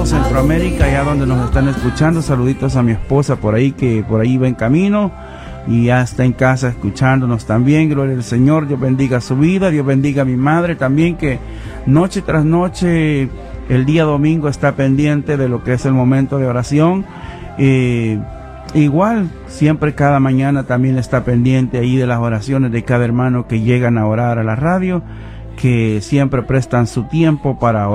Centroamérica, allá donde nos están escuchando. Saluditos a mi esposa por ahí, que por ahí va en camino y ya está en casa escuchándonos también. Gloria al Señor, Dios bendiga su vida, Dios bendiga a mi madre también, que noche tras noche, el día domingo está pendiente de lo que es el momento de oración. Igual, siempre cada mañana también está pendiente ahí de las oraciones de cada hermano que llegan a orar a la radio, que siempre prestan su tiempo para orar.